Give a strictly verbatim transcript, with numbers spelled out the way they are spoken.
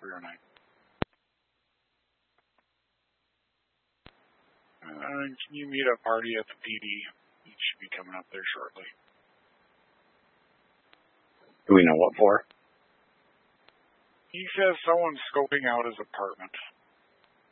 three oh nine. Uh, can you meet a party at the P D? He should be coming up there shortly. Do we know what for? He says someone's scoping out his apartment.